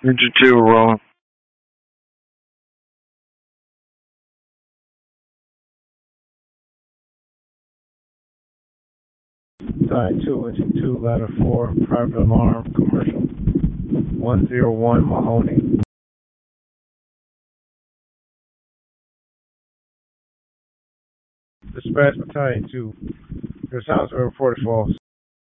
Ninja 2, rolling. Side 2, engine 2, ladder 4, private alarm, commercial. 101 Mahoney. Dispatch battalion 2. Your sounds were reported false.